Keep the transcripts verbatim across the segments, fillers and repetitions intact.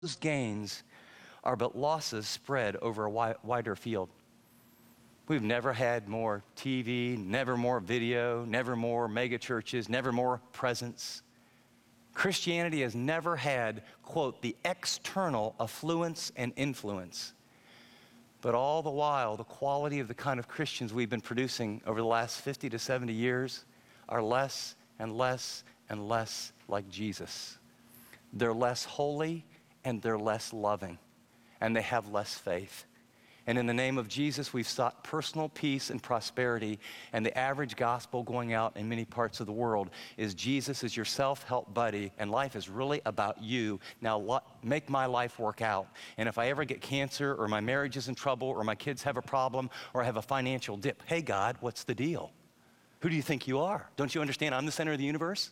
those gains are but losses spread over a wi- wider field. We've never had more T V, never more video, never more mega churches, never more presence. Christianity has never had, quote, the external affluence and influence. But all the while, the quality of the kind of Christians we've been producing over the last fifty to seventy years are less and less and less like Jesus. They're less holy and they're less loving, and they have less faith. And in the name of Jesus, we've sought personal peace and prosperity, and the average gospel going out in many parts of the world is Jesus is your self-help buddy, and life is really about you. Now lo- make my life work out. And if I ever get cancer, or my marriage is in trouble, or my kids have a problem, or I have a financial dip, hey God, what's the deal? Who do you think you are? Don't you understand I'm the center of the universe?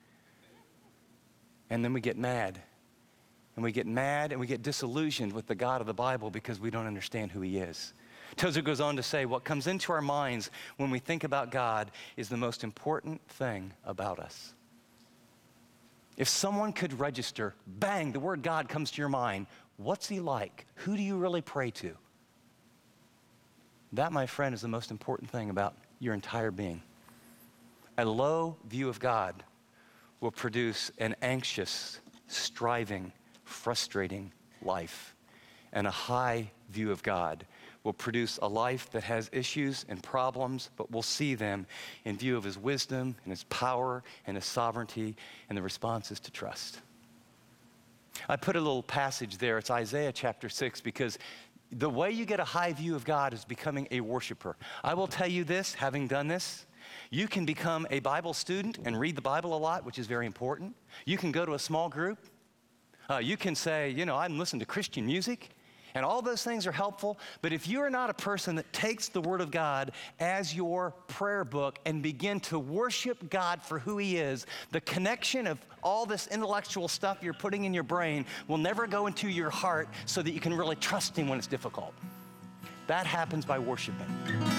And then we get mad. And we get mad and we get disillusioned with the God of the Bible because we don't understand who he is. Tozer goes on to say, what comes into our minds when we think about God is the most important thing about us. If someone could register, bang, the word God comes to your mind, what's he like? Who do you really pray to? That, my friend, is the most important thing about your entire being. A low view of God will produce an anxious, striving, frustrating life. And a high view of God will produce a life that has issues and problems, but we'll see them in view of his wisdom and his power and his sovereignty, and the response is to trust. I put a little passage there. It's Isaiah chapter six, because the way you get a high view of God is becoming a worshiper. I will tell you this, having done this, you can become a Bible student and read the Bible a lot, which is very important. You can go to a small group. Uh, you can say, you know, I'm listening to Christian music, and all those things are helpful, but if you are not a person that takes the Word of God as your prayer book and begin to worship God for who he is, the connection of all this intellectual stuff you're putting in your brain will never go into your heart so that you can really trust him when it's difficult. That happens by worshiping.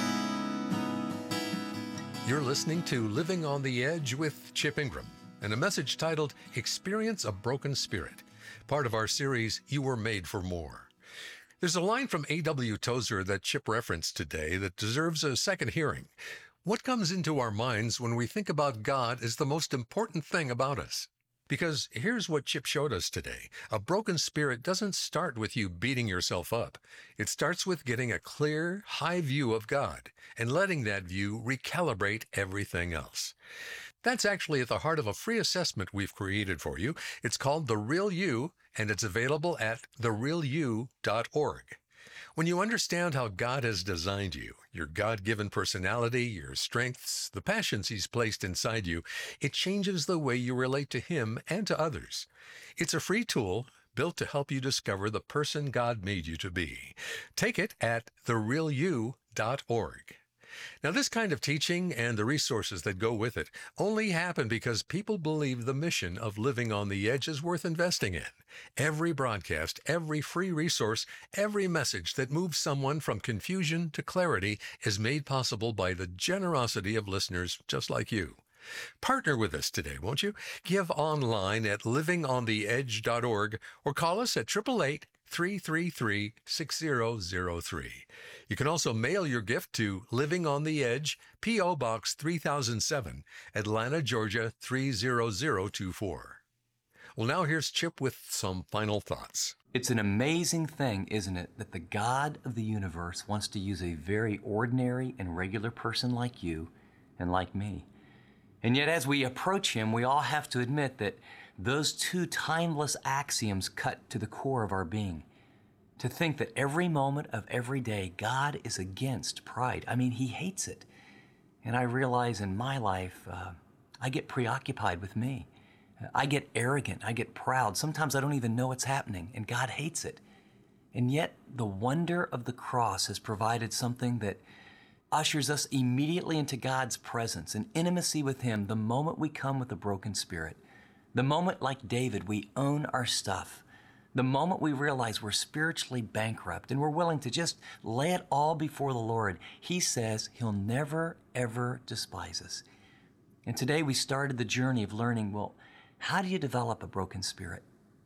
You're listening to Living on the Edge with Chip Ingram, and a message titled Experience a Broken Spirit, part of our series, You Were Made for More. There's a line from A W Tozer that Chip referenced today that deserves a second hearing. What comes into our minds when we think about God as the most important thing about us? Because here's what Chip showed us today. A broken spirit doesn't start with you beating yourself up. It starts with getting a clear, high view of God and letting that view recalibrate everything else. That's actually at the heart of a free assessment we've created for you. It's called The Real You, and it's available at the real you dot org. When you understand how God has designed you, your God-given personality, your strengths, the passions he's placed inside you, it changes the way you relate to him and to others. It's a free tool built to help you discover the person God made you to be. Take it at the real you dot org. Now, this kind of teaching and the resources that go with it only happen because people believe the mission of Living on the Edge is worth investing in. Every broadcast, every free resource, every message that moves someone from confusion to clarity is made possible by the generosity of listeners just like you. Partner with us today, won't you? Give online at living on the edge dot org or call us at eight eight eight, three three three, six zero zero three. You can also mail your gift to Living on the Edge, P O. Box three thousand seven, Atlanta, Georgia three zero zero two four. Well, now here's Chip with some final thoughts. It's an amazing thing, isn't it, that the God of the universe wants to use a very ordinary and regular person like you and like me. And yet as we approach him, we all have to admit that those two timeless axioms cut to the core of our being. To think that every moment of every day, God is against pride. I mean, he hates it. And I realize in my life, uh, I get preoccupied with me. I get arrogant. I get proud. Sometimes I don't even know what's happening, and God hates it. And yet, the wonder of the cross has provided something that ushers us immediately into God's presence and intimacy with him the moment we come with a broken spirit. The moment, like David, we own our stuff. The moment we realize we're spiritually bankrupt and we're willing to just lay it all before the Lord, he says he'll never, ever despise us. And today we started the journey of learning, well, how do you develop a broken spirit?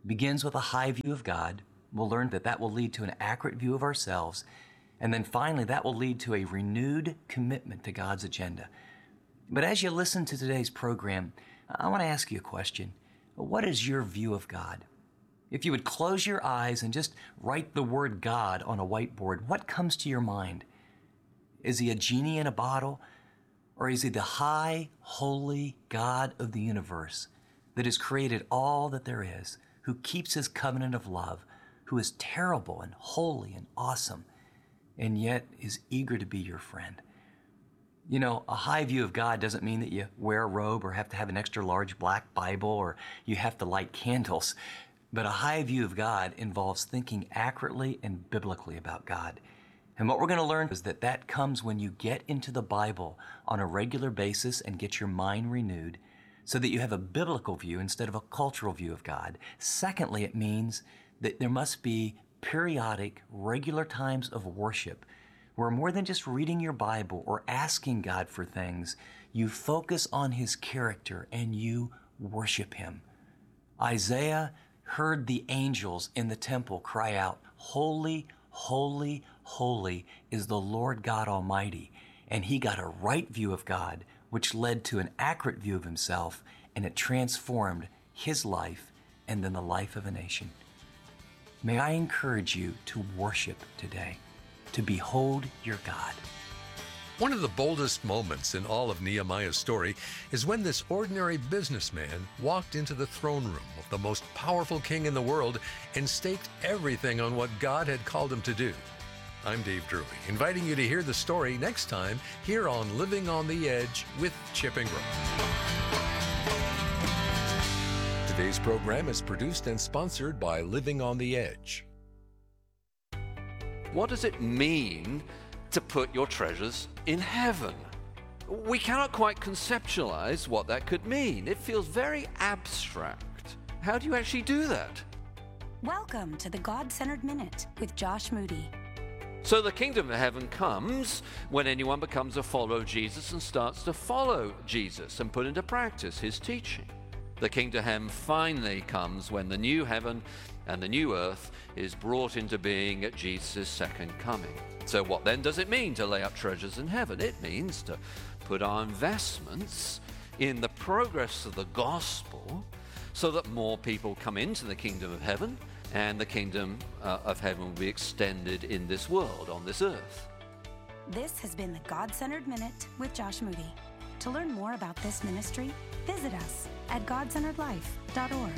begins with a high view of God. We'll learn that that will lead to an accurate view of ourselves. And then finally, that will lead to a renewed commitment to God's agenda. But as you listen to today's program, I want to ask you a question. What is your view of God? If you would close your eyes and just write the word God on a whiteboard, what comes to your mind? Is he a genie in a bottle? Or is he the high, holy God of the universe that has created all that there is, who keeps his covenant of love, who is terrible and holy and awesome, and yet is eager to be your friend? You know, a high view of God doesn't mean that you wear a robe or have to have an extra large black Bible or you have to light candles. But a high view of God involves thinking accurately and biblically about God. And what we're going to learn is that that comes when you get into the Bible on a regular basis and get your mind renewed so that you have a biblical view instead of a cultural view of God. Secondly, it means that there must be periodic, regular times of worship where more than just reading your Bible or asking God for things, you focus on his character and you worship him. Isaiah heard the angels in the temple cry out, "Holy, holy, holy is the Lord God Almighty." And he got a right view of God, which led to an accurate view of himself, and it transformed his life and then the life of a nation. May I encourage you to worship today, to behold your God. One of the boldest moments in all of Nehemiah's story is when this ordinary businessman walked into the throne room of the most powerful king in the world and staked everything on what God had called him to do. I'm Dave Drury, inviting you to hear the story next time here on Living on the Edge with Chip Ingram. Today's program is produced and sponsored by Living on the Edge. What does it mean to put your treasures in heaven? We cannot quite conceptualize what that could mean. It feels very abstract. How do you actually do that? Welcome to the God-Centered Minute with Josh Moody. So the kingdom of heaven comes when anyone becomes a follower of Jesus and starts to follow Jesus and put into practice his teaching. The kingdom of heaven finally comes when the new heaven and the new earth is brought into being at Jesus' second coming. So what then does it mean to lay up treasures in heaven? It means to put our investments in the progress of the gospel so that more people come into the kingdom of heaven and the kingdom uh, of heaven will be extended in this world, on this earth. This has been the God-Centered Minute with Josh Moody. To learn more about this ministry, visit us at god centered life dot org.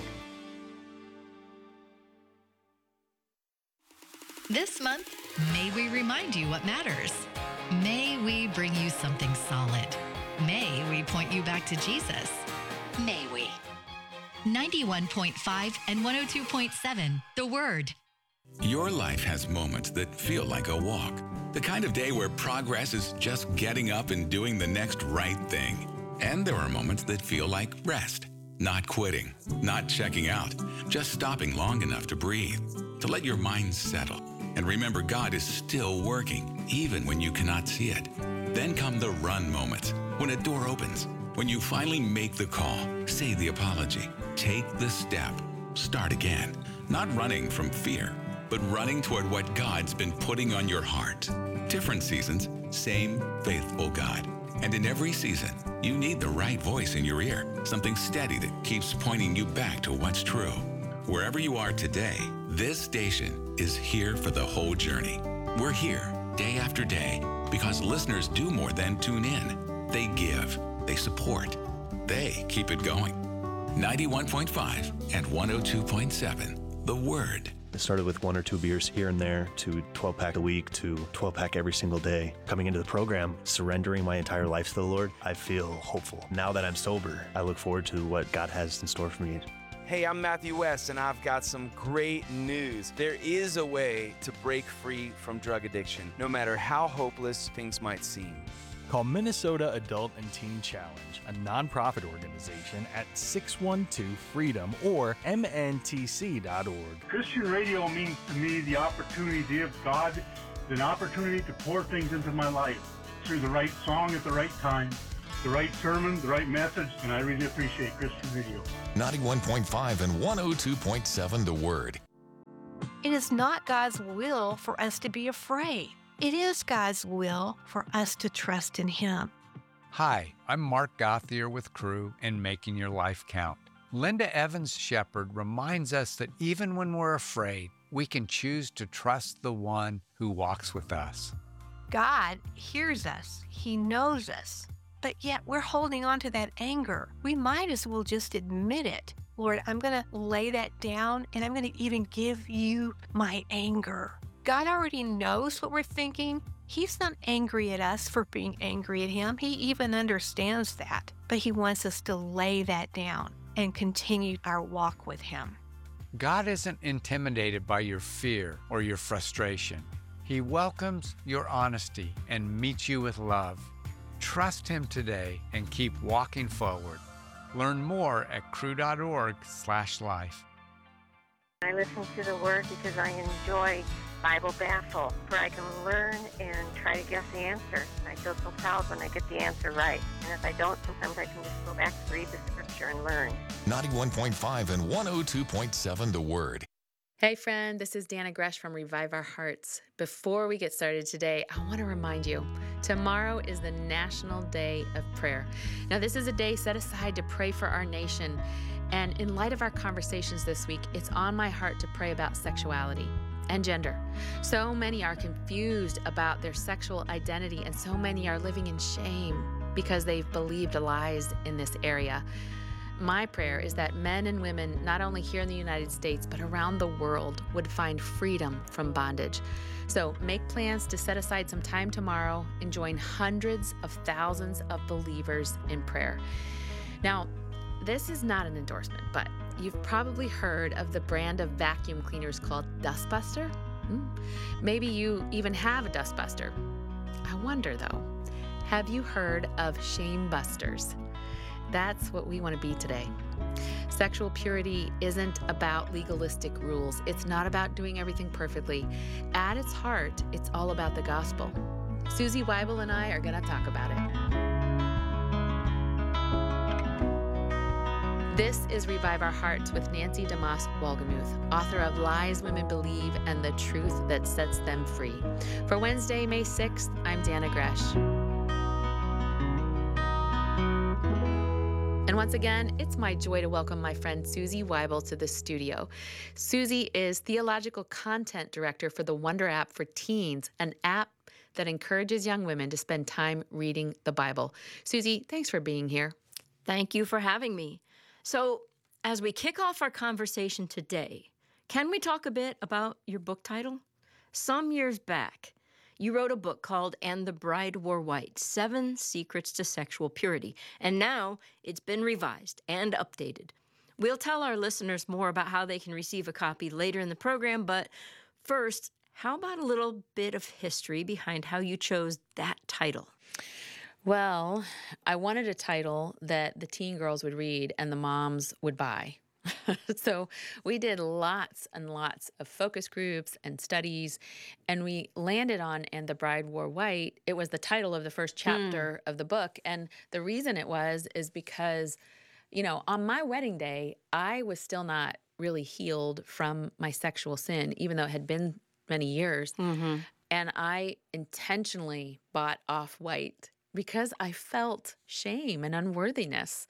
This month, may we remind you what matters. May we bring you something solid. May we point you back to Jesus. May we. ninety-one point five and one oh two point seven, The Word. Your life has moments that feel like a walk. The kind of day where progress is just getting up and doing the next right thing. And there are moments that feel like rest, not quitting, not checking out, just stopping long enough to breathe, to let your mind settle. And remember, God is still working, even when you cannot see it. Then come the run moments, when a door opens, when you finally make the call, say the apology, take the step, start again. Not running from fear, but running toward what God's been putting on your heart. Different seasons, same faithful God. And in every season, you need the right voice in your ear, something steady that keeps pointing you back to what's true. Wherever you are today, this station is here for the whole journey. We're here day after day because listeners do more than tune in. They give, they support, they keep it going. ninety-one point five and one oh two point seven, The Word. It started with one or two beers here and there to twelve pack a week to twelve pack every single day. Coming into the program, surrendering my entire life to the Lord, I feel hopeful. Now that I'm sober, I look forward to what God has in store for me. Hey, I'm Matthew West, and I've got some great news. There is a way to break free from drug addiction, no matter how hopeless things might seem. Call Minnesota Adult and Teen Challenge, a nonprofit organization, at six one two freedom or M N T C dot org. Christian radio means to me the opportunity to give God an opportunity to pour things into my life through the right song at the right time, the right sermon, the right message, and I really appreciate Christian Radio. ninety-one point five and one oh two point seven The Word. It is not God's will for us to be afraid. It is God's will for us to trust in Him. Hi, I'm Mark Gauthier with Crew in Making Your Life Count. Linda Evans Shepherd reminds us that even when we're afraid, we can choose to trust the one who walks with us. God hears us. He knows us. But yet we're holding on to that anger. We might as well just admit it. Lord, I'm going to lay that down, and I'm going to even give you my anger. God already knows what we're thinking. He's not angry at us for being angry at Him. He even understands that. But He wants us to lay that down and continue our walk with Him. God isn't intimidated by your fear or your frustration. He welcomes your honesty and meets you with love. Trust Him today and keep walking forward. Learn more at crew.org slash life. I listen to the Word because I enjoy Bible Baffle, where I can learn and try to guess the answer. I feel so proud when I get the answer right. And if I don't, sometimes I can just go back to read the scripture and learn. ninety-one point five and one oh two point seven The Word. Hey friend, this is Dana Gresh from Revive Our Hearts. Before we get started today, I want to remind you, tomorrow is the National Day of Prayer. Now, this is a day set aside to pray for our nation. And in light of our conversations this week, it's on my heart to pray about sexuality and gender. So many are confused about their sexual identity, and so many are living in shame because they've believed lies in this area. My prayer is that men and women, not only here in the United States, but around the world, would find freedom from bondage. So make plans to set aside some time tomorrow and join hundreds of thousands of believers in prayer. Now, this is not an endorsement, but you've probably heard of the brand of vacuum cleaners called Dustbuster. Hmm. Maybe you even have a Dustbuster. I wonder though, have you heard of Shame Busters? That's what we want to be today. Sexual purity isn't about legalistic rules. It's not about doing everything perfectly. At its heart, it's all about the gospel. Susie Weibel and I are going to talk about it. This is Revive Our Hearts with Nancy DeMoss Wolgemuth, author of Lies Women Believe and the Truth That Sets Them Free. For Wednesday, May sixth, I'm Dana Gresh. And once again, it's my joy to welcome my friend Susie Weibel to the studio. Susie is Theological Content Director for the Wonder App for Teens, an app that encourages young women to spend time reading the Bible. Susie, thanks for being here. Thank you for having me. So, as we kick off our conversation today, can we talk a bit about your book title? Some years back, you wrote a book called And the Bride Wore White, Seven Secrets to Sexual Purity, and now it's been revised and updated. We'll tell our listeners more about how they can receive a copy later in the program, but first, how about a little bit of history behind how you chose that title? Well, I wanted a title that the teen girls would read and the moms would buy. So we did lots and lots of focus groups and studies, and we landed on And the Bride Wore White. It was the title of the first chapter mm. of the book. And the reason it was is because, you know, on my wedding day, I was still not really healed from my sexual sin, even though it had been many years. Mm-hmm. And I intentionally bought off white because I felt shame and unworthiness.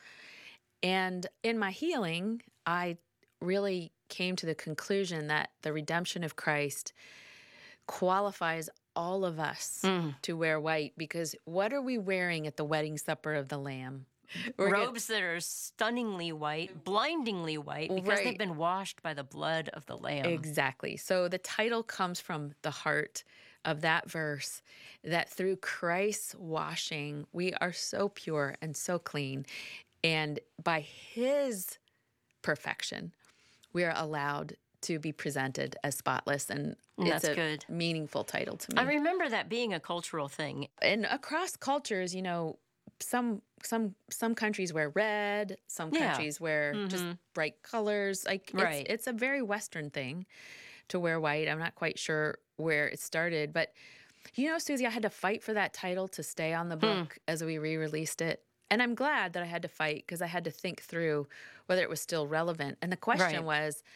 And in my healing, I really came to the conclusion that the redemption of Christ qualifies all of us mm. to wear white, because what are we wearing at the wedding supper of the Lamb? We're Robes gonna... that are stunningly white, blindingly white, because right. they've been washed by the blood of the Lamb. Exactly. So the title comes from the heart of that verse, that through Christ's washing, we are so pure and so clean. And by His perfection, we are allowed to be presented as spotless. And That's it's a good. meaningful title to me. I remember that being a cultural thing. And across cultures, you know, some some some countries wear red, some yeah. countries wear mm-hmm. just bright colors. Like right. it's, it's a very Western thing to wear white. I'm not quite sure where it started, but you know, Susie, I had to fight for that title to stay on the book hmm. as we re-released it. And I'm glad that I had to fight because I had to think through whether it was still relevant. And the question Right. was,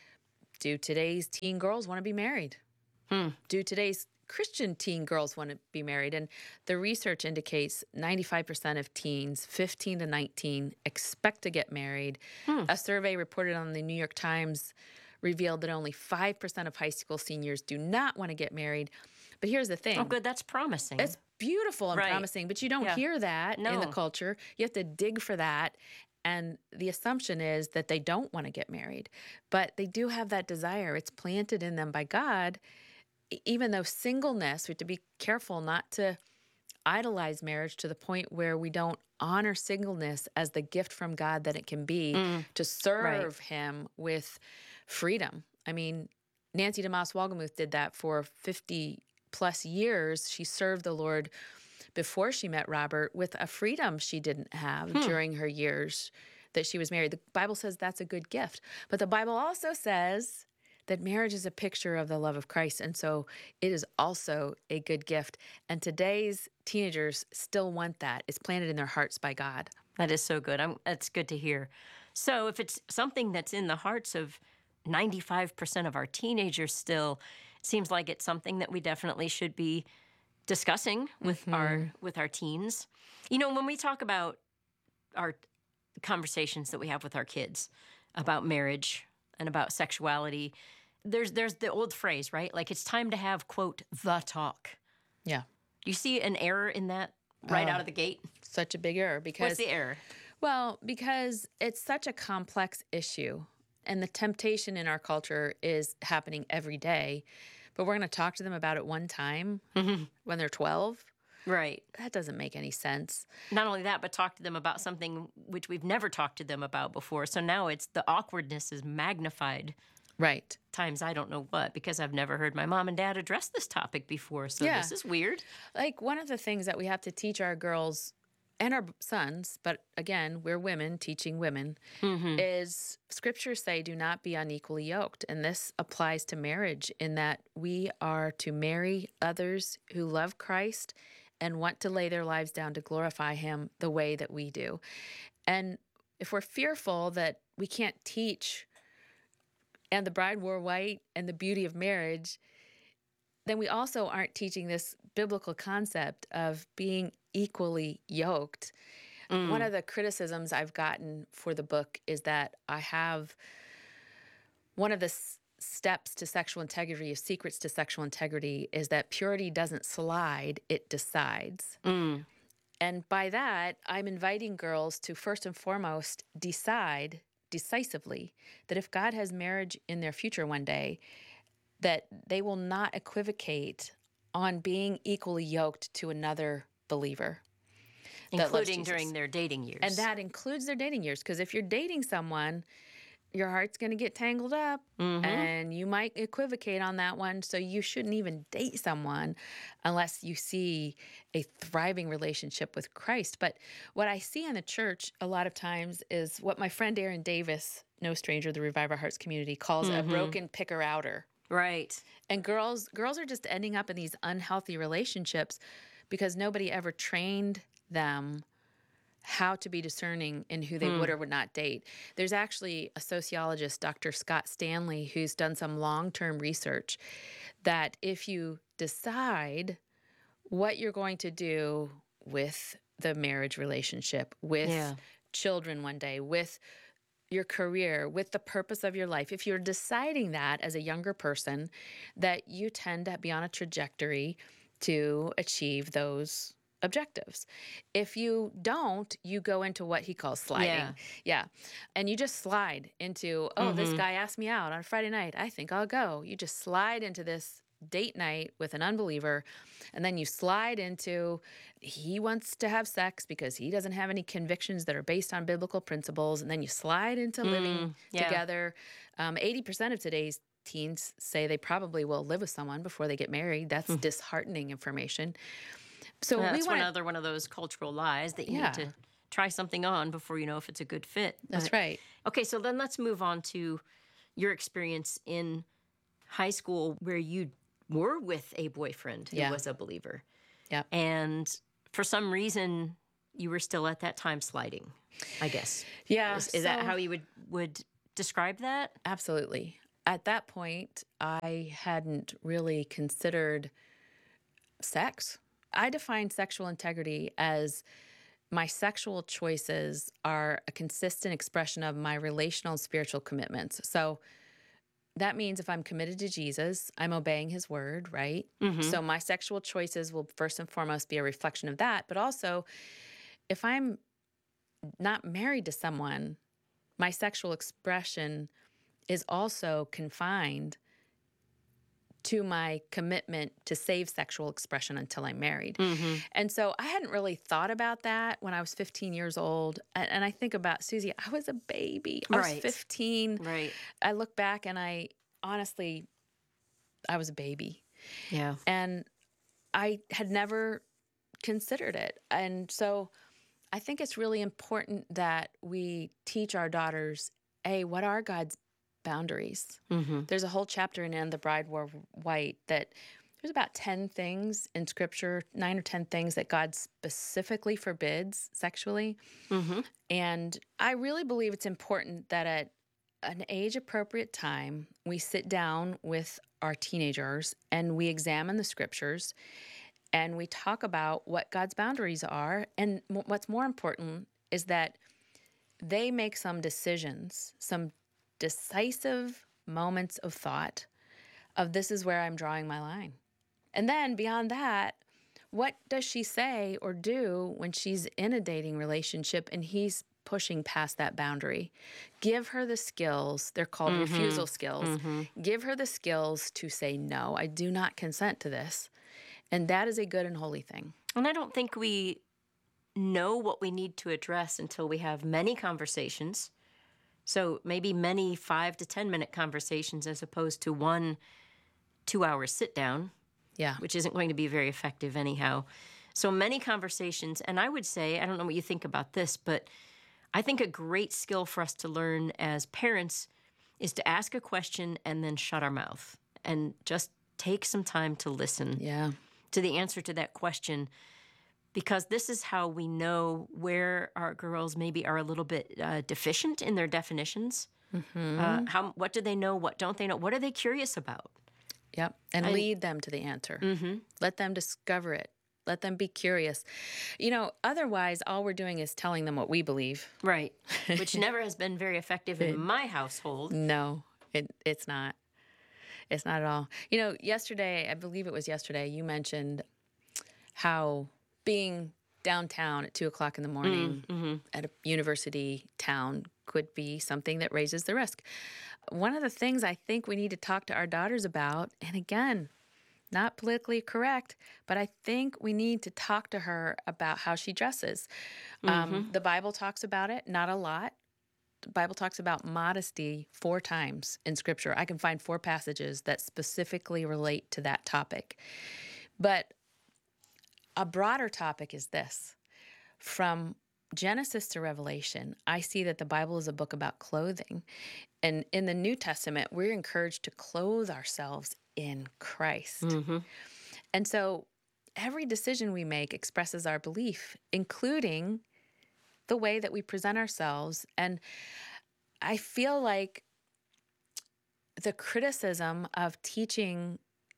do today's teen girls want to be married? Hmm. Do today's Christian teen girls want to be married? And the research indicates ninety-five percent of teens, fifteen to nineteen, expect to get married. Hmm. A survey reported on the New York Times revealed that only five percent of high school seniors do not want to get married. But here's the thing. Oh, good. That's promising. It's beautiful and Right. promising, but you don't Yeah. hear that in the No. culture. You have to dig for that. And the assumption is that they don't want to get married, but they do have that desire. It's planted in them by God. E- Even though singleness, we have to be careful not to idolize marriage to the point where we don't honor singleness as the gift from God that it can be Mm. to serve Him with freedom. I mean, Nancy DeMoss Wolgemuth did that for fifty plus years. She served the Lord before she met Robert with a freedom she didn't have Hmm. during her years that she was married. The Bible says that's a good gift. But the Bible also says that marriage is a picture of the love of Christ. And so it is also a good gift. And today's teenagers still want that. It's planted in their hearts by God. That is so good. I'm, that's good to hear. So if it's something that's in the hearts of ninety-five percent of our teenagers still, it seems like it's something that we definitely should be discussing with our with our teens. You know, when we talk about our conversations that we have with our kids about marriage and about sexuality, there's there's the old phrase, right? Like it's time to have, quote, the talk. Yeah. Do you see an error in that right Uh, out of the gate? Such a big error because What's the error? Well, because it's such a complex issue and the temptation in our culture is happening every day, but we're going to talk to them about it one time when they're twelve. Right. That doesn't make any sense. Not only that, but talk to them about something which we've never talked to them about before. So now it's the awkwardness is magnified. Right. Times I don't know what, because I've never heard my mom and dad address this topic before. So Yeah. this is weird. Like one of the things that we have to teach our girls and our sons, but again, we're women teaching women, Mm-hmm. is scriptures say do not be unequally yoked. And this applies to marriage in that we are to marry others who love Christ and want to lay their lives down to glorify Him the way that we do. And if we're fearful that we can't teach and the bride wore white and the beauty of marriage, then we also aren't teaching this biblical concept of being equally yoked. Mm. One of the criticisms I've gotten for the book is that I have one of the s- steps to sexual integrity, or secrets to sexual integrity, is that purity doesn't slide, it decides. Mm. And by that, I'm inviting girls to first and foremost decide decisively that if God has marriage in their future one day, that they will not equivocate on being equally yoked to another believer. that loves Including Jesus. during their dating years. And that includes their dating years. Because if you're dating someone, your heart's going to get tangled up Mhm. and you might equivocate on that one. So you shouldn't even date someone unless you see a thriving relationship with Christ. But what I see in the church a lot of times is what my friend Aaron Davis, no stranger to the Revive Our Hearts community, calls a Mhm. broken picker-outer. Right. And girls girls are just ending up in these unhealthy relationships because nobody ever trained them how to be discerning in who they Hmm. would or would not date. There's actually a sociologist, Doctor Scott Stanley, who's done some long-term research that if you decide what you're going to do with the marriage relationship, with Yeah. children one day, with your career, with the purpose of your life, if you're deciding that as a younger person, that you tend to be on a trajectory to achieve those objectives. If you don't, you go into what he calls sliding. Yeah. Yeah. And you just slide into, oh, this Mhm. guy asked me out on Friday night. I think I'll go. You just slide into this date night with an unbeliever. And then you slide into he wants to have sex because he doesn't have any convictions that are based on biblical principles. And then you slide into living Mm, yeah. together. Um, eighty percent of today's teens say they probably will live with someone before they get married. That's disheartening information. So Well, we that's want one other one of those cultural lies that you Yeah. need to try something on before you know if it's a good fit. That's But- right. Okay, so then let's move on to your experience in high school where you were with a boyfriend who Yeah. was a believer. Yep. And for some reason, you were still at that time sliding, I guess. Yeah. Is, is that so- how you would, would describe that? Absolutely. At that point, I hadn't really considered sex. I define sexual integrity as my sexual choices are a consistent expression of my relational and spiritual commitments. So that means if I'm committed to Jesus, I'm obeying his word, right? Mhm. So my sexual choices will first and foremost be a reflection of that. But also, if I'm not married to someone, my sexual expression is also confined to my commitment to save sexual expression until I'm married. Mhm. And so I hadn't really thought about that when I was fifteen years old. And, and I think about Susie, I was a baby. I Right. was fifteen. Right. I look back and I honestly, I was a baby. Yeah. And I had never considered it. And so I think it's really important that we teach our daughters, A, what are God's boundaries? Mhm. There's a whole chapter in And the Bride Wore White that there's about ten things in scripture, nine or ten things that God specifically forbids sexually. Mhm. And I really believe it's important that at an age appropriate time, we sit down with our teenagers and we examine the scriptures and we talk about what God's boundaries are. And m- what's more important is that they make some decisions, some decisive moments of thought of this is where I'm drawing my line. And then beyond that, what does she say or do when she's in a dating relationship and he's pushing past that boundary? Give her the skills. They're called Mhm. refusal skills. Mhm. Give her the skills to say, no, I do not consent to this. And that is a good and holy thing. And I don't think we know what we need to address until we have many conversations. So maybe many five to ten minute conversations as opposed to one two hour sit down. Yeah. Which isn't going to be very effective anyhow. So many conversations. And I would say, I don't know what you think about this, but I think a great skill for us to learn as parents is to ask a question and then shut our mouth and just take some time to listen yeah. to the answer to that question. Because this is how we know where our girls maybe are a little bit uh, deficient in their definitions. Mhm. Uh, how what do they know? What don't they know? What are they curious about? Yep. And I- lead them to the answer. Mm-hmm. Let them discover it. Let them be curious. You know, otherwise, all we're doing is telling them what we believe. Right. Which never has been very effective in my household. No, it, it's not. It's not at all. You know, yesterday, I believe it was yesterday, you mentioned how being downtown at two o'clock in the morning Mm-hmm. at a university town could be something that raises the risk. One of the things I think we need to talk to our daughters about, and again, not politically correct, but I think we need to talk to her about how she dresses. Um, Mhm. the Bible talks about it, not a lot. The Bible talks about modesty four times in Scripture. I can find four passages that specifically relate to that topic. But a broader topic is this. From Genesis to Revelation, I see that the Bible is a book about clothing. And in the New Testament, we're encouraged to clothe ourselves in Christ. Mm-hmm. And so every decision we make expresses our belief, including the way that we present ourselves. And I feel like the criticism of teaching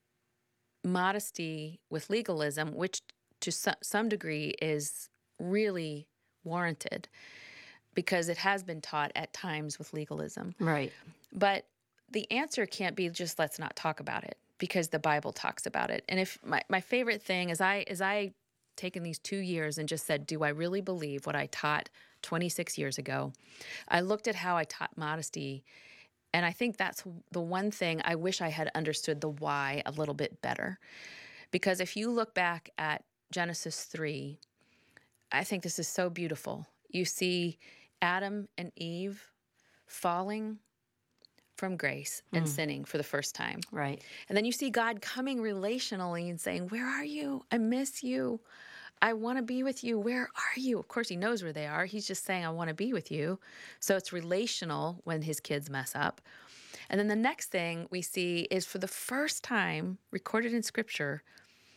modesty with legalism, which to so- some degree is really warranted because it has been taught at times with legalism. Right. But the answer can't be just let's not talk about it because the Bible talks about it. And if my, my favorite thing is I as I taken these two years and just said, do I really believe what I taught twenty-six years ago? I looked at how I taught modesty, and I think that's the one thing I wish I had understood the why a little bit better. Because if you look back at Genesis three, I think this is so beautiful. You see Adam and Eve falling from grace and Mm. sinning for the first time. Right. And then you see God coming relationally and saying, where are you? I miss you. I want to be with you. Where are you? Of course, he knows where they are. He's just saying, I want to be with you. So it's relational when his kids mess up. And then the next thing we see is for the first time recorded in Scripture,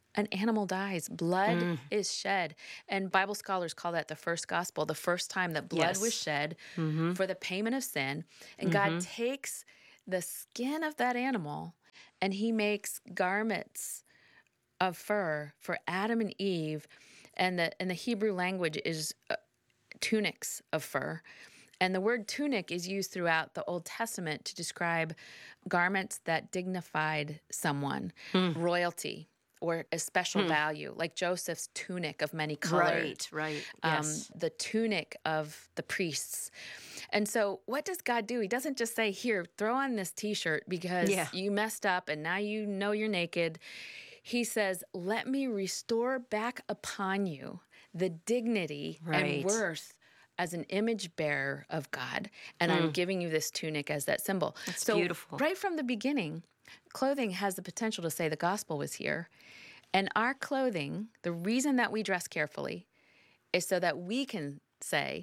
an animal dies, blood Mm. is shed. And Bible scholars call that the first gospel, the first time that blood Yes. was shed Mhm. for the payment of sin. And Mhm. God takes the skin of that animal and he makes garments of fur for Adam and Eve. And the, and the Hebrew language is uh, tunics of fur. And the word tunic is used throughout the Old Testament to describe garments that dignified someone, royalty, or a special Hmm. value, like Joseph's tunic of many colors. Right, right, Um, yes. the tunic of the priests. And so what does God do? He doesn't just say, here, throw on this T-shirt because Yeah. you messed up and now you know you're naked. He says, let me restore back upon you the dignity Right. and worth as an image bearer of God. And I'm Mm. giving you this tunic as that symbol. That's so beautiful. right from the beginning, clothing has the potential to say the gospel was here. And our clothing, the reason that we dress carefully is so that we can say,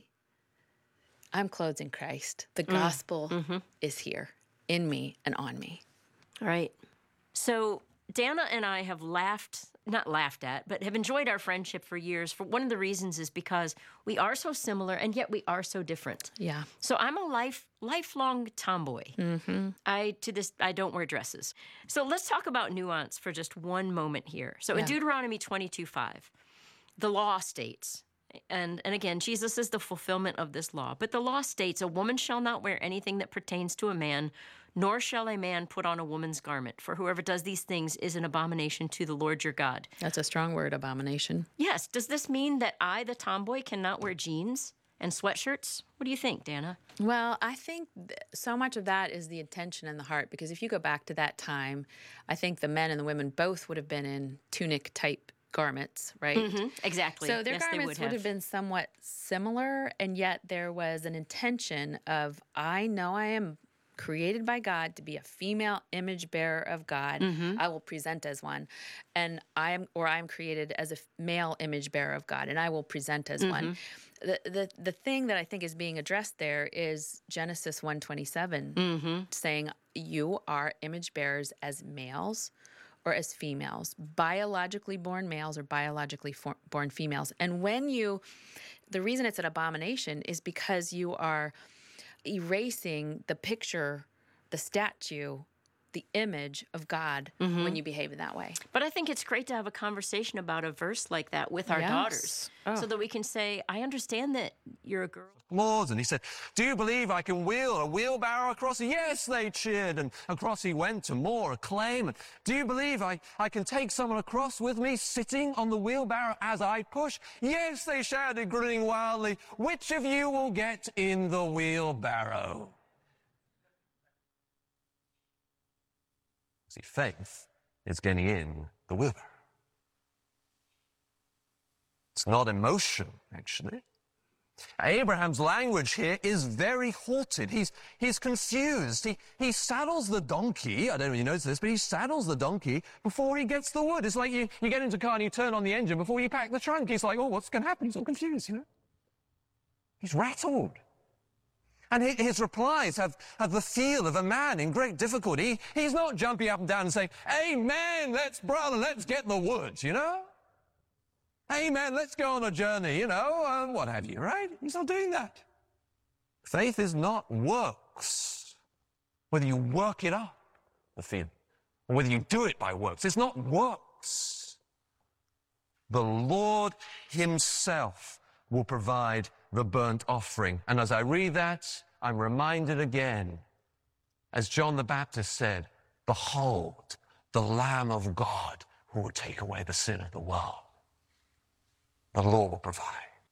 I'm clothed in Christ. The Mm. gospel Mhm. is here in me and on me. Right. So Dana and I have laughed, not laughed at, but have enjoyed our friendship for years. For one of the reasons is because we are so similar and yet we are so different. Yeah. So I'm a life lifelong tomboy. Mm-hmm. I to this I don't wear dresses. So let's talk about nuance for just one moment here. So in Yeah. Deuteronomy twenty-two five, the law states, and, and again, Jesus is the fulfillment of this law, but the law states, a woman shall not wear anything that pertains to a man, nor shall a man put on a woman's garment, for whoever does these things is an abomination to the Lord your God. That's a strong word, abomination. Yes. Does this mean that I, the tomboy, cannot wear jeans and sweatshirts? What do you think, Dana? Well, I think th- so much of that is the intention and the heart, because if you go back to that time, I think the men and the women both would have been in tunic type garments, right? Mhm, exactly. So their Yes, they garments would would have have. been somewhat similar, and yet there was an intention of, I know I am created by God to be a female image bearer of God. Mhm. I will present as one. And I am, or I'm created as a f- male image bearer of God, and I will present as one. Mhm. The, the the thing that I think is being addressed there is Genesis one twenty-seven, Mhm. saying you are image bearers as males or as females, biologically born males or biologically for, born females. And when you, the reason it's an abomination is because you are erasing the picture, the statue, the image of God Mhm. when you behave in that way. But I think it's great to have a conversation about a verse like that with our Yes. daughters Oh. so that we can say, I understand that you're a girl. Lords, and he said, do you believe I can wheel a wheelbarrow across? Yes, they cheered, and across he went to more acclaim. And do you believe I, I can take someone across with me sitting on the wheelbarrow as I push? Yes, they shouted, grinning wildly, which of you will get in the wheelbarrow? See, faith is getting in the wheelbarrow. It's not emotion, actually. Abraham's language here is very halted. He's, he's confused. He, he saddles the donkey. I don't know if you noticed this, but he saddles the donkey before he gets the wood. It's like you, you get into a car and you turn on the engine before you pack the trunk. He's like, oh, what's going to happen? He's all confused, you know? He's rattled. And hi- his replies have, have the feel of a man in great difficulty. He's not jumping up and down and saying, amen, let's, brother, let's get the wood, you know? Hey, man, let's go on a journey, you know, um, what have you, right? He's not doing that. Faith is not works. Whether you work it up, the feeling, or whether you do it by works. It's not works. The Lord himself will provide the burnt offering. And as I read that, I'm reminded again, as John the Baptist said, behold, the Lamb of God who will take away the sin of the world. The Lord will provide.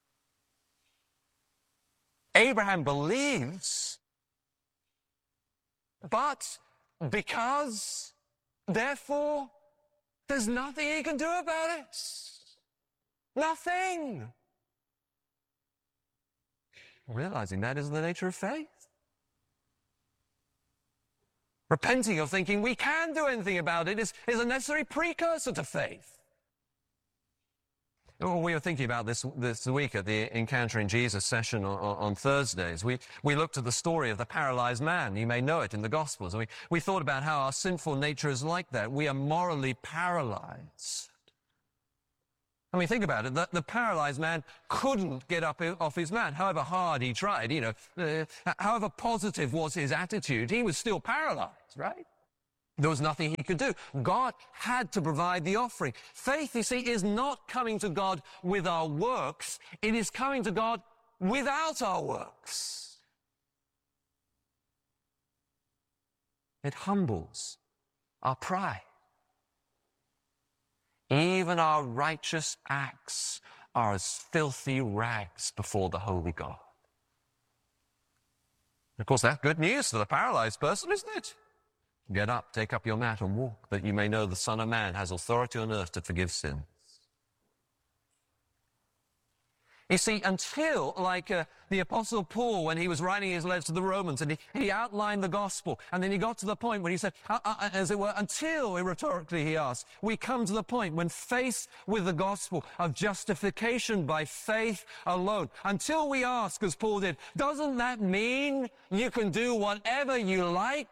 Abraham believes, but because, therefore, there's nothing he can do about it. Nothing. Realizing that isn't the nature of faith. Repenting of thinking we can do anything about it is, is a necessary precursor to faith. Well, we were thinking about this this week at the Encountering Jesus session on, on Thursdays. We, we looked at the story of the paralyzed man. You may know it in the Gospels. We, we thought about how our sinful nature is like that. We are morally paralyzed. I mean, think about it. The, the paralyzed man couldn't get up off his mat, however hard he tried. You know, uh, however positive was his attitude, he was still paralyzed, right? There was nothing he could do. God had to provide the offering. Faith, you see, is not coming to God with our works. It is coming to God without our works. It humbles our pride. Even our righteous acts are as filthy rags before the holy God. Of course, that's good news for the paralyzed person, isn't it? Get up, take up your mat and walk, that you may know the Son of Man has authority on earth to forgive sins. You see, until, like uh, the Apostle Paul, when he was writing his letters to the Romans, and he, he outlined the gospel, and then he got to the point when he said, uh, uh, as it were, until, rhetorically he asked, we come to the point when faced with the gospel of justification by faith alone, until we ask, as Paul did, doesn't that mean you can do whatever you like?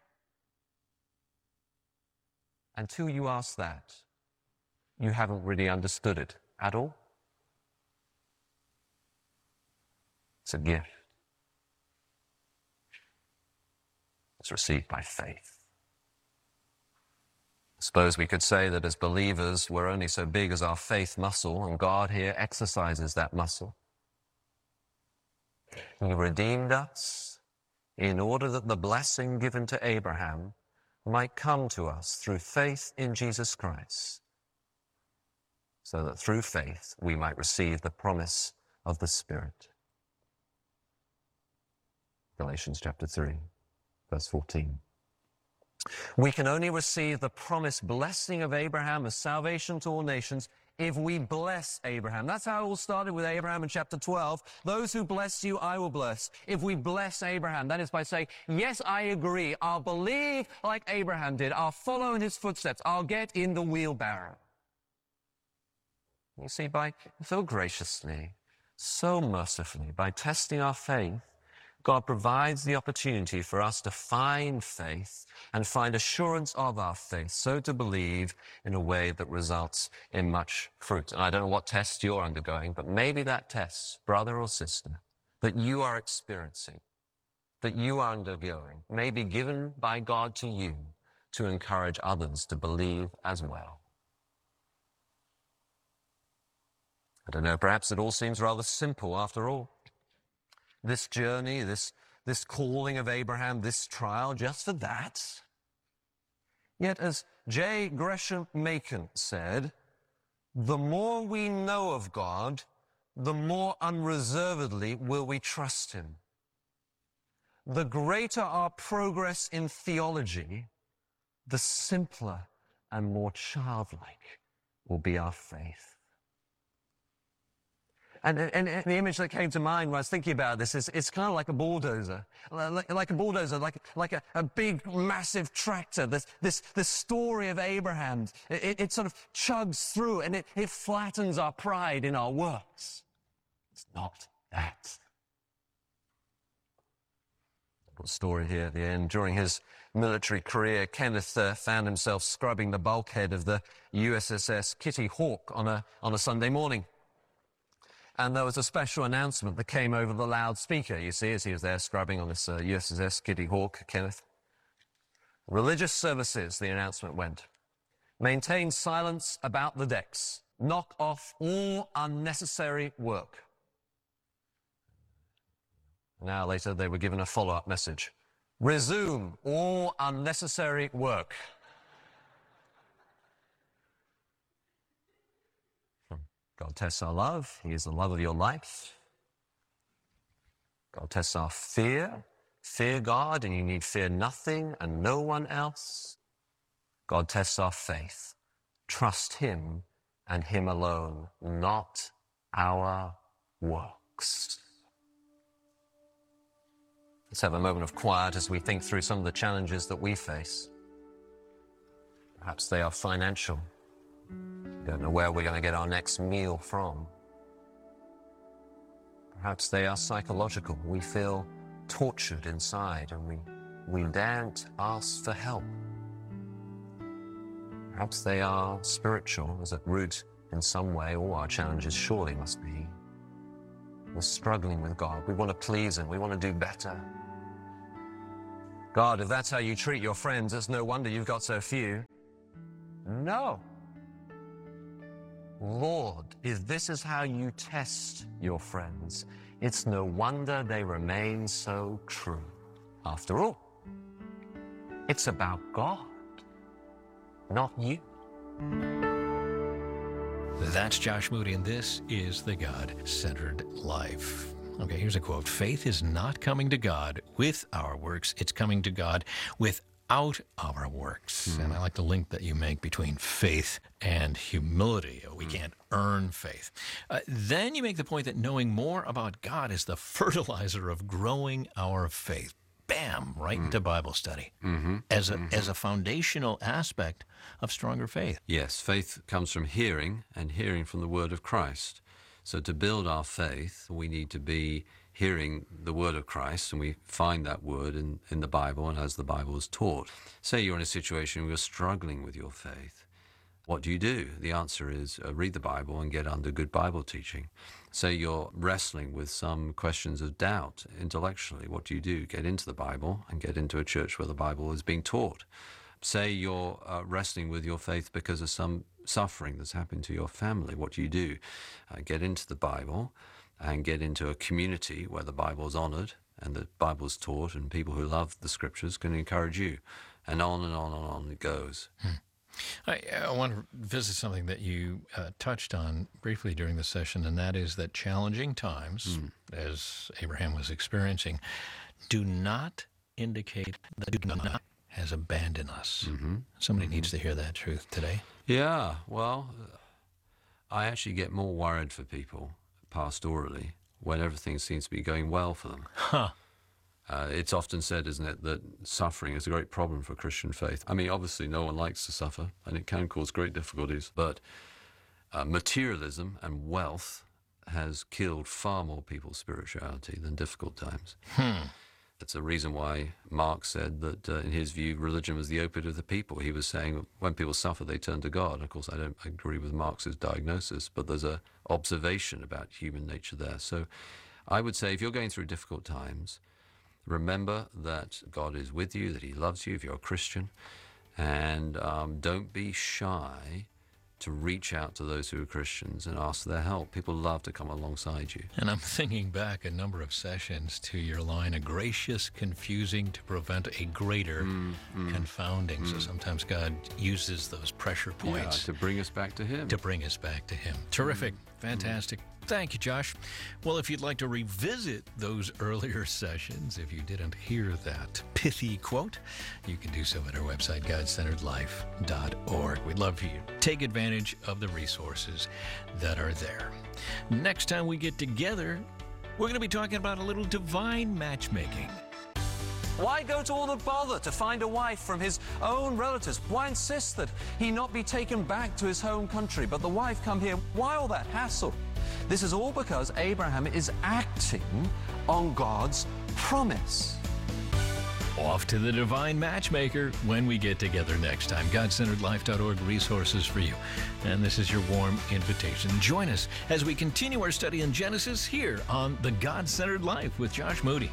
Until you ask that, you haven't really understood it at all. It's a gift. It's received by faith. I suppose we could say that as believers, we're only so big as our faith muscle, and God here exercises that muscle. He redeemed us in order that the blessing given to Abraham might come to us through faith in Jesus Christ, so that through faith we might receive the promise of the Spirit. Galatians chapter three, verse fourteen. We can only receive the promised blessing of Abraham as salvation to all nations if we bless Abraham. That's how it all started with Abraham in chapter twelve. Those who bless you, I will bless. If we bless Abraham, that is by saying, yes, I agree. I'll believe like Abraham did. I'll follow in his footsteps. I'll get in the wheelbarrow. You see, by so graciously, so mercifully, by testing our faith, God provides the opportunity for us to find faith and find assurance of our faith, so to believe in a way that results in much fruit. And I don't know what test you're undergoing, but maybe that test, brother or sister, that you are experiencing, that you are undergoing, may be given by God to you to encourage others to believe as well. I don't know, perhaps it all seems rather simple after all. This journey, this, this calling of Abraham, this trial, just for that. Yet, as J. Gresham Machen said, the more we know of God, the more unreservedly will we trust him. The greater our progress in theology, the simpler and more childlike will be our faith. And, and, and the image that came to mind when I was thinking about this is it's kind of like a bulldozer, like, like a bulldozer, like, like a, a big, massive tractor. This, this, this story of Abraham, it, it sort of chugs through and it, it flattens our pride in our works. It's not that. A little story here at the end. During his military career, Kenneth uh, found himself scrubbing the bulkhead of the U S S S Kitty Hawk on a, on a Sunday morning. And there was a special announcement that came over the loudspeaker, you see, as he was there scrubbing on this uh, U S S S Kitty Hawk, Kenneth. Religious services, the announcement went. Maintain silence about the decks. Knock off all unnecessary work. An hour later, they were given a follow-up message. Resume all unnecessary work. God tests our love. He is the love of your life. God tests our fear. Fear God, and you need fear nothing and no one else. God tests our faith. Trust him and him alone, not our works. Let's have a moment of quiet as we think through some of the challenges that we face. Perhaps they are financial. Don't know where we're going to get our next meal from. Perhaps they are psychological. We feel tortured inside and we, we daren't ask for help. Perhaps they are spiritual. There's a root in some way, all our challenges surely must be. We're struggling with God. We want to please Him. We want to do better. God, if that's how you treat your friends, it's no wonder you've got so few. No. Lord, if this is how you test your friends, it's no wonder they remain so true. After all, it's about God, not you. That's Josh Moody, and this is The God-Centered Life. Okay, here's a quote. Faith is not coming to God with our works. It's coming to God without our works. Mm. And I like the link that you make between faith and humility. We mm. can't earn faith. Uh, then you make the point that knowing more about God is the fertilizer of growing our faith. Bam, right mm. into Bible study mm-hmm. as a mm-hmm. as a foundational aspect of stronger faith. Yes, faith comes from hearing, and hearing from the word of Christ. So to build our faith, we need to be hearing the word of Christ, and we find that word in, in the Bible and as the Bible is taught. Say you're in a situation where you're struggling with your faith. What do you do? The answer is uh, read the Bible and get under good Bible teaching. Say you're wrestling with some questions of doubt intellectually. What do you do? Get into the Bible and get into a church where the Bible is being taught. Say you're uh, wrestling with your faith because of some suffering that's happened to your family. What do you do? Uh, get into the Bible and get into a community where the Bible is honored and the Bible is taught, and people who love the Scriptures can encourage you. And on and on and on it goes. Hmm. I, I want to visit something that you uh, touched on briefly during the session, and that is that challenging times, mm. as Abraham was experiencing, do not indicate that God has abandoned us. Mm-hmm. Somebody mm-hmm. needs to hear that truth today. Yeah, well, I actually get more worried for people pastorally when everything seems to be going well for them. Huh. Uh, it's often said, isn't it, that suffering is a great problem for Christian faith. I mean, obviously no one likes to suffer, and it can cause great difficulties, but uh, materialism and wealth has killed far more people's spirituality than difficult times. Hmm. That's a reason why Marx said that, uh, in his view, religion was the opiate of the people. He was saying when people suffer, they turn to God. Of course, I don't agree with Marx's diagnosis, but there's an observation about human nature there. So I would say if you're going through difficult times, remember that God is with you, that He loves you if you're a Christian, and um, don't be shy to reach out to those who are Christians and ask their help. People love to come alongside you. And I'm thinking back a number of sessions to your line, a gracious confusing to prevent a greater mm, mm, confounding. Mm. So sometimes God uses those pressure points. Yeah, to bring us back to Him. To bring us back to Him. Terrific. Mm. Fantastic. Thank you, Josh. Well, if you'd like to revisit those earlier sessions, if you didn't hear that pithy quote, you can do so at our website, god centered life dot org. We'd love for you to take advantage of the resources that are there. Next time we get together, we're going to be talking about a little divine matchmaking. Why go to all the bother to find a wife from his own relatives? Why insist that he not be taken back to his home country, but the wife come here? Why all that hassle? This is all because Abraham is acting on God's promise. Off to the divine matchmaker when we get together next time. god centered life dot org resources for you. And this is your warm invitation. Join us as we continue our study in Genesis here on The God-Centered Life with Josh Moody.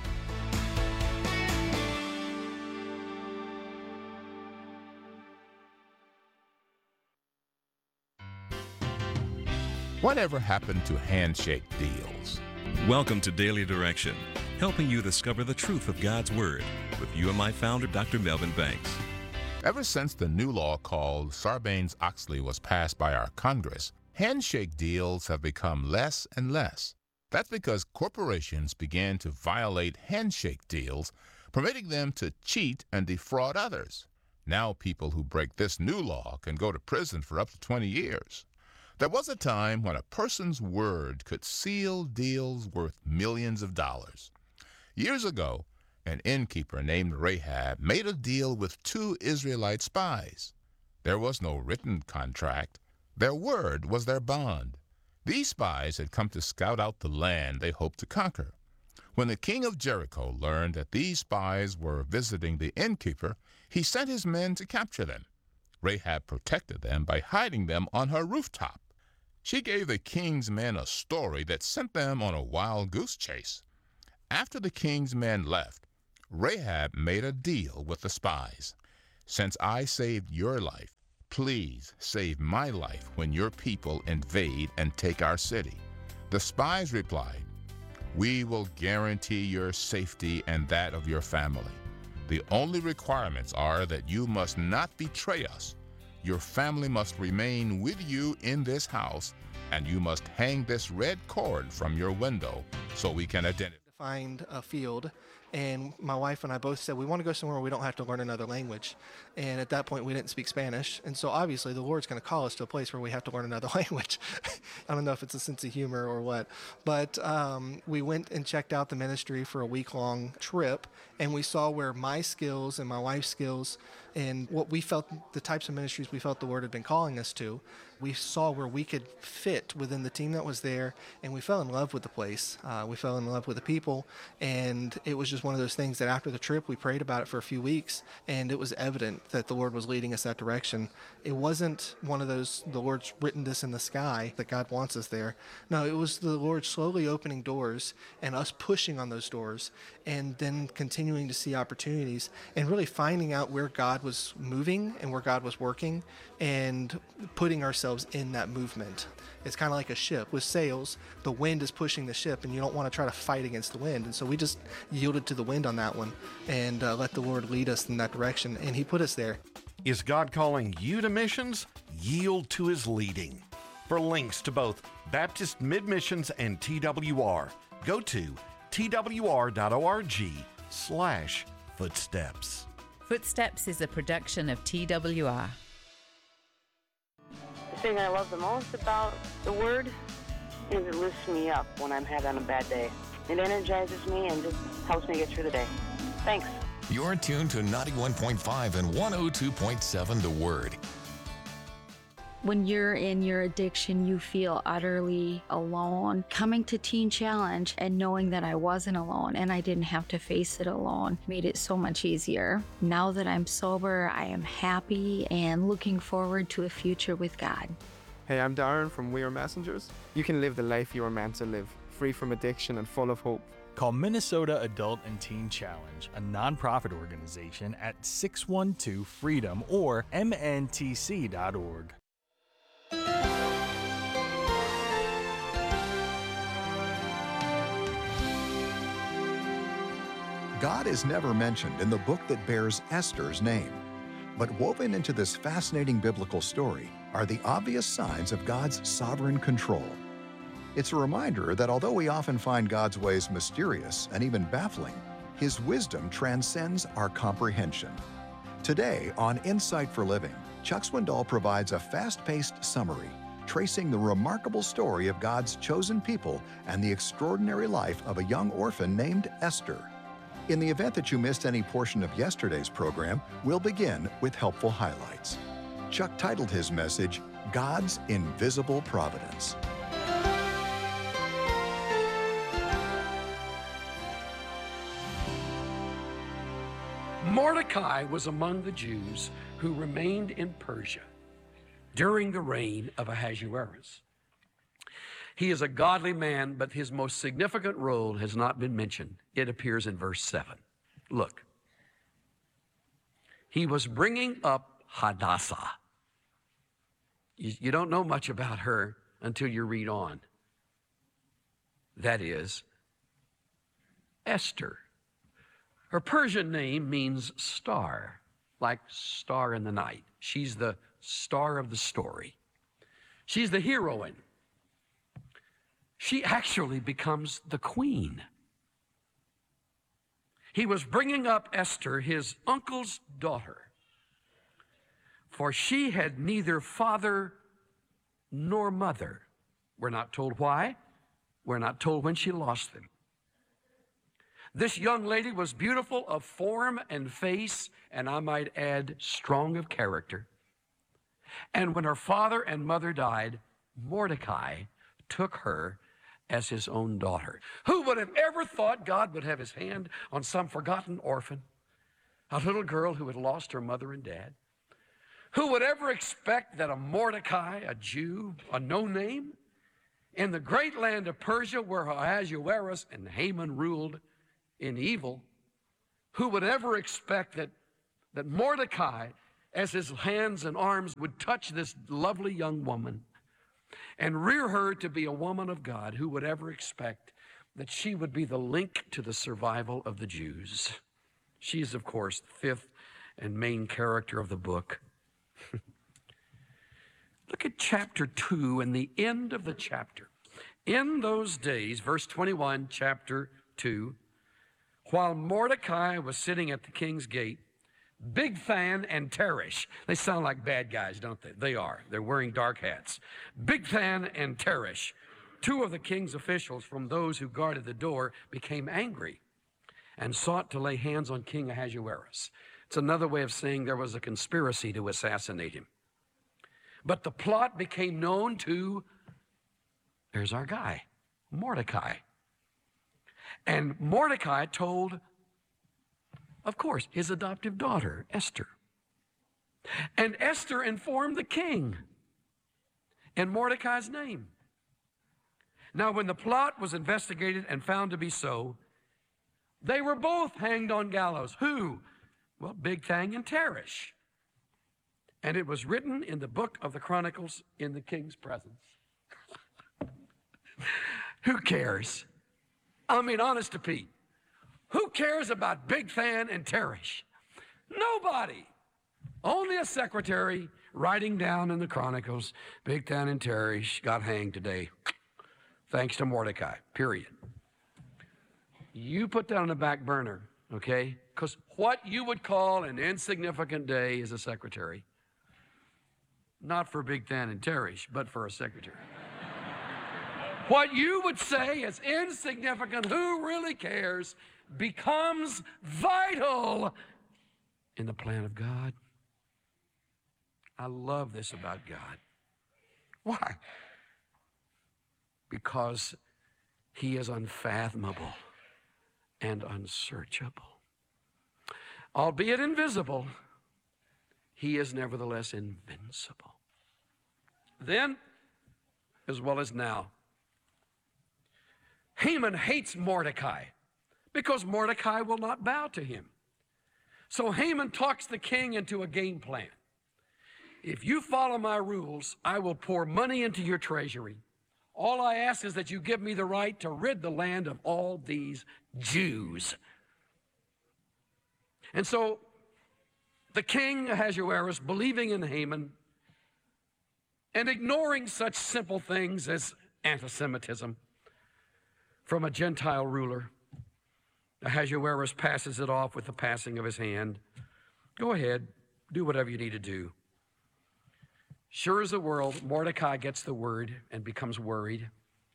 Whatever happened to handshake deals? Welcome to Daily Direction, helping you discover the truth of God's Word with U M I founder Doctor Melvin Banks. Ever since the new law called Sarbanes-Oxley was passed by our Congress, handshake deals have become less and less. That's because corporations began to violate handshake deals, permitting them to cheat and defraud others. Now people who break this new law can go to prison for up to twenty years. There was a time when a person's word could seal deals worth millions of dollars. Years ago, an innkeeper named Rahab made a deal with two Israelite spies. There was no written contract. Their word was their bond. These spies had come to scout out the land they hoped to conquer. When the king of Jericho learned that these spies were visiting the innkeeper, he sent his men to capture them. Rahab protected them by hiding them on her rooftop. She gave the king's men a story that sent them on a wild goose chase. After the king's men left, Rahab made a deal with the spies. Since I saved your life, please save my life when your people invade and take our city. The spies replied, we will guarantee your safety and that of your family. The only requirements are that you must not betray us. Your family must remain with you in this house, and you must hang this red cord from your window so we can identify. Find a field, and my wife and I both said we want to go somewhere where we don't have to learn another language. And at that point we didn't speak Spanish, and so obviously the Lord's going to call us to a place where we have to learn another language. I don't know if it's a sense of humor or what, but um, we went and checked out the ministry for a week-long trip, and we saw where my skills and my wife's skills and what we felt, the types of ministries we felt the Lord had been calling us to, we saw where we could fit within the team that was there, and we fell in love with the place. Uh, we fell in love with the people, and it was just one of those things that after the trip, we prayed about it for a few weeks, and it was evident that the Lord was leading us that direction. It wasn't one of those, the Lord's written this in the sky, that God wants us there. No, it was the Lord slowly opening doors and us pushing on those doors, and then continuing to see opportunities and really finding out where God was moving and where God was working and putting ourselves in that movement. It's kind of like a ship with sails. The wind is pushing the ship, and you don't want to try to fight against the wind. And so we just yielded to the wind on that one and uh, let the Lord lead us in that direction, and he put us there. Is God calling you to missions? Yield to his leading. For links to both Baptist Mid-Missions and T W R, go to twr.org slash footsteps. Footsteps is a production of T W R. The thing I love the most about the Word is it lifts me up when I'm having a bad day. It energizes me and just helps me get through the day. Thanks. You're tuned to ninety-one point five and one oh two point seven The Word. When you're in your addiction, you feel utterly alone. Coming to Teen Challenge and knowing that I wasn't alone and I didn't have to face it alone made it so much easier. Now that I'm sober, I am happy and looking forward to a future with God. Hey, I'm Darren from We Are Messengers. You can live the life you are meant to live, free from addiction and full of hope. Call Minnesota Adult and Teen Challenge, a nonprofit organization, at six one two freedom or M N T C dot org. God is never mentioned in the book that bears Esther's name. But woven into this fascinating biblical story are the obvious signs of God's sovereign control. It's a reminder that although we often find God's ways mysterious and even baffling, His wisdom transcends our comprehension. Today on Insight for Living, Chuck Swindoll provides a fast-paced summary tracing the remarkable story of God's chosen people and the extraordinary life of a young orphan named Esther. In the event that you missed any portion of yesterday's program, we'll begin with helpful highlights. Chuck titled his message, God's Invisible Providence. Mordecai was among the Jews who remained in Persia during the reign of Ahasuerus. He is a godly man, but his most significant role has not been mentioned. It appears in verse seven. Look. He was bringing up Hadassah. You, you don't know much about her until you read on. That is, Esther. Her Persian name means star, like star in the night. She's the star of the story. She's the heroine. She actually becomes the queen. He was bringing up Esther, his uncle's daughter, for she had neither father nor mother. We're not told why. We're not told when she lost them. This young lady was beautiful of form and face, and I might add, strong of character. And when her father and mother died, Mordecai took her as his own daughter. Who would have ever thought God would have his hand on some forgotten orphan, a little girl who had lost her mother and dad, Who would ever expect that a Mordecai, a Jew, a no-name, in the great land of Persia where Ahasuerus and Haman ruled in evil, who would ever expect that, that Mordecai, as his hands and arms would touch this lovely young woman and rear her to be a woman of God, who would ever expect that she would be the link to the survival of the Jews? She is, of course, the fifth and main character of the book. Look at chapter two and the end of the chapter. In those days, verse twenty-one, chapter two, while Mordecai was sitting at the king's gate, Bigthan and Teresh, they sound like bad guys, don't they? They are. They're wearing dark hats. Bigthan and Teresh, two of the king's officials from those who guarded the door, became angry and sought to lay hands on King Ahasuerus. It's another way of saying there was a conspiracy to assassinate him. But the plot became known to, there's our guy, Mordecai. And Mordecai told, of course, his adoptive daughter, Esther. And Esther informed the king in Mordecai's name. Now, when the plot was investigated and found to be so, they were both hanged on gallows. Who? Well, Bigthan and Teresh. And it was written in the book of the Chronicles in the king's presence. Who cares? I mean, honest to Pete, who cares about Bigthan and Teresh? Nobody. Only a secretary writing down in the Chronicles, Bigthan and Teresh got hanged today, thanks to Mordecai, period. You put that on the back burner, okay? Because what you would call an insignificant day is a secretary. Not for Bigthan and Teresh, but for a secretary. What you would say is insignificant, who really cares, becomes vital in the plan of God. I love this about God. Why? Because he is unfathomable and unsearchable. Albeit invisible, he is nevertheless invincible. Then, as well as now, Haman hates Mordecai because Mordecai will not bow to him. So Haman talks the king into a game plan. If you follow my rules, I will pour money into your treasury. All I ask is that you give me the right to rid the land of all these Jews. And so the king Ahasuerus, believing in Haman and ignoring such simple things as anti-Semitism from a Gentile ruler, Ahasuerus passes it off with the passing of his hand. Go ahead, do whatever you need to do. Sure as the world, Mordecai gets the word and becomes worried.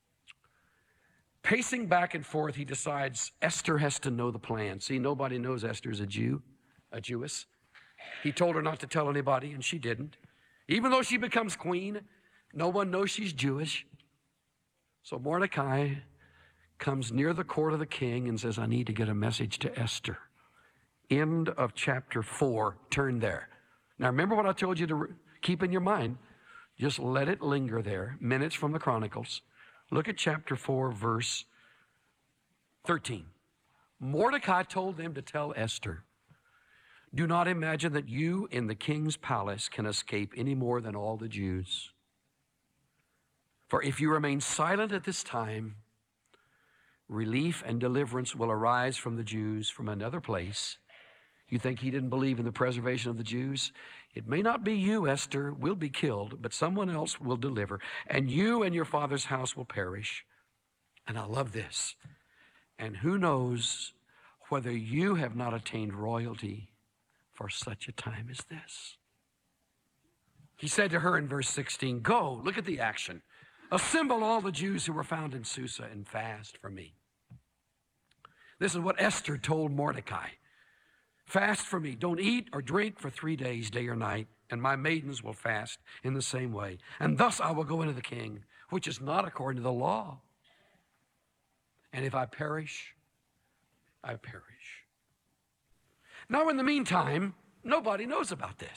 Pacing back and forth, he decides Esther has to know the plan. See, nobody knows Esther's a Jew, a Jewess. He told her not to tell anybody, and she didn't. Even though she becomes queen, no one knows she's Jewish. So Mordecai comes near the court of the king and says, I need to get a message to Esther. End of chapter four. Turn there. Now, remember what I told you to re- keep in your mind. Just let it linger there. Minutes from the Chronicles. Look at chapter four, verse thirteen. Mordecai told them to tell Esther, do not imagine that you in the king's palace can escape any more than all the Jews. For if you remain silent at this time, relief and deliverance will arise from the Jews from another place. You think he didn't believe in the preservation of the Jews? It may not be you, Esther, will be killed, but someone else will deliver, and you and your father's house will perish. And I love this. And who knows whether you have not attained royalty for such a time as this. He said to her in verse sixteen, go, look at the action. Assemble all the Jews who were found in Susa and fast for me. This is what Esther told Mordecai. Fast for me. Don't eat or drink for three days, day or night, and my maidens will fast in the same way. And thus I will go into the king, which is not according to the law. And if I perish, I perish. Now, in the meantime, nobody knows about this.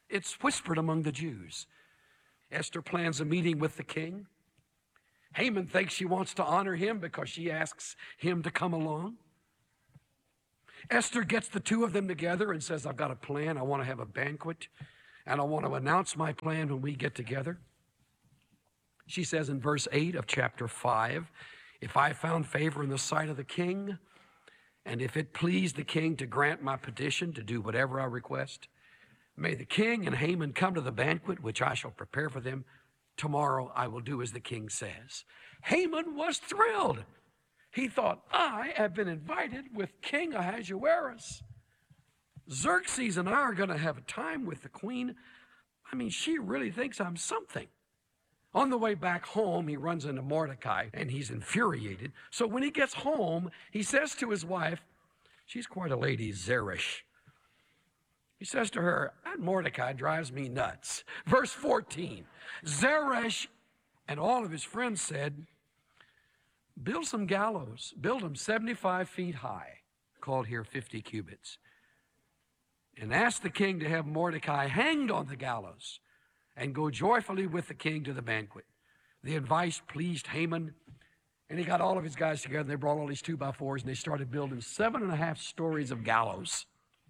It's whispered among the Jews. Esther plans a meeting with the king. Haman thinks she wants to honor him because she asks him to come along. Esther gets the two of them together and says, I've got a plan. I want to have a banquet, and I want to announce my plan when we get together. She says in verse eight of chapter five, if I found favor in the sight of the king, and if it pleased the king to grant my petition to do whatever I request, may the king and Haman come to the banquet which I shall prepare for them. Tomorrow I will do as the king says. Haman was thrilled. He thought, I have been invited with King Ahasuerus. Xerxes and I are going to have a time with the queen. I mean, she really thinks I'm something. On the way back home, he runs into Mordecai, and he's infuriated. So when he gets home, he says to his wife, she's quite a lady, Zeresh. He says to her, that Mordecai drives me nuts. Verse fourteen, Zeresh and all of his friends said, build some gallows, build them seventy-five feet high, called here fifty cubits, and ask the king to have Mordecai hanged on the gallows and go joyfully with the king to the banquet. The advice pleased Haman, and he got all of his guys together, and they brought all these two by fours, and they started building seven and a half stories of gallows.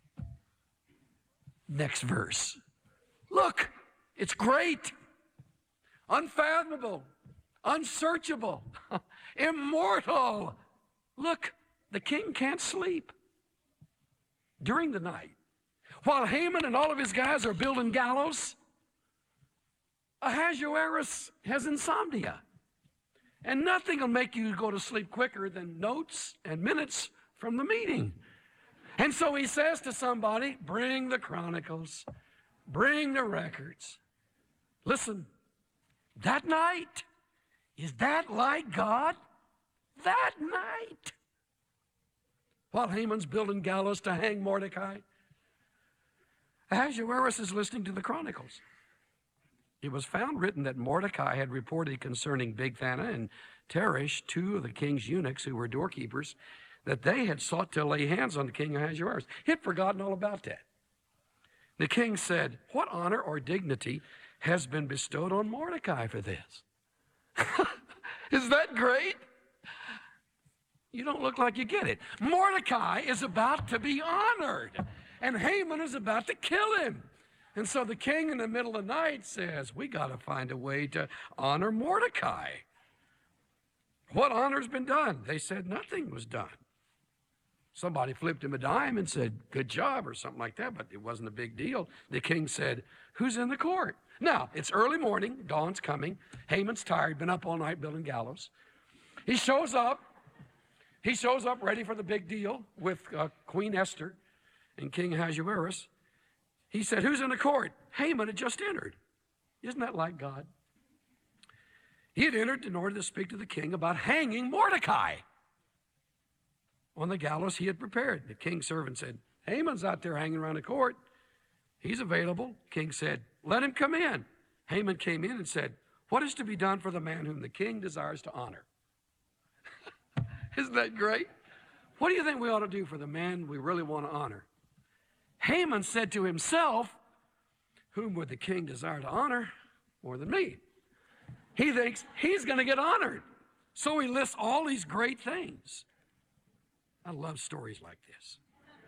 Next verse. Look, it's great, unfathomable, unsearchable, immortal. Look, the king can't sleep during the night. While Haman and all of his guys are building gallows, Ahasuerus has insomnia. And nothing will make you go to sleep quicker than notes and minutes from the meeting. And so he says to somebody, bring the chronicles, bring the records. Listen, that night, is that like God? That night. While Haman's building gallows to hang Mordecai, Ahasuerus is listening to the chronicles. It was found written that Mordecai had reported concerning Bigthana and Teresh, two of the king's eunuchs who were doorkeepers, that they had sought to lay hands on the king Ahasuerus. He'd forgotten all about that. The king said, what honor or dignity has been bestowed on Mordecai for this? Is that great? You don't look like you get it. Mordecai is about to be honored, and Haman is about to kill him. And so the king in the middle of the night says, we got to find a way to honor Mordecai. What honor's been done? They said nothing was done. Somebody flipped him a dime and said, good job, or something like that, but it wasn't a big deal. The king said, who's in the court? Now, it's early morning, dawn's coming. Haman's tired, been up all night building gallows. He shows up. He shows up ready for the big deal with uh, Queen Esther and King Ahasuerus. He said, who's in the court? Haman had just entered. Isn't that like God? He had entered in order to speak to the king about hanging Mordecai on the gallows he had prepared. The king's servant said, Haman's out there hanging around the court. He's available. King said, let him come in. Haman came in and said, what is to be done for the man whom the king desires to honor? Isn't that great? What do you think we ought to do for the man we really want to honor? Haman said to himself, whom would the king desire to honor more than me? He thinks he's going to get honored. So he lists all these great things. I love stories like this.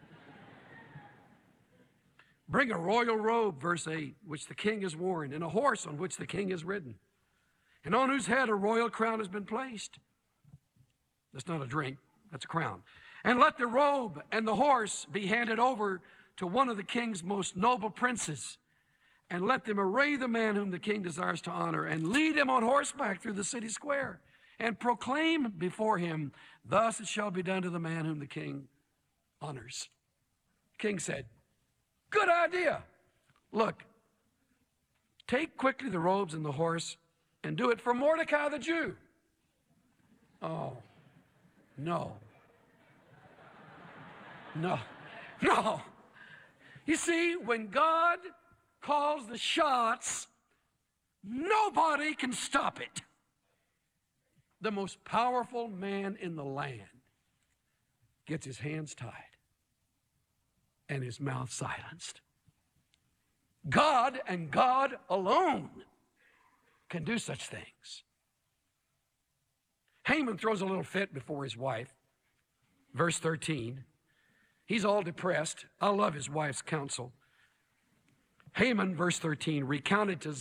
Bring a royal robe, verse eight, which the king has worn, and a horse on which the king has ridden, and on whose head a royal crown has been placed. That's not a drink, that's a crown. And let the robe and the horse be handed over to one of the king's most noble princes, and let them array the man whom the king desires to honor, and lead him on horseback through the city square, and proclaim before him, thus it shall be done to the man whom the king honors. The king said, good idea. Look, take quickly the robes and the horse, and do it for Mordecai the Jew. Oh, no. No, no. You see, when God calls the shots, nobody can stop it. The most powerful man in the land gets his hands tied and his mouth silenced. God and God alone can do such things. Haman throws a little fit before his wife. Verse thirteen. He's all depressed. I love his wife's counsel. Haman, verse thirteen, recounted to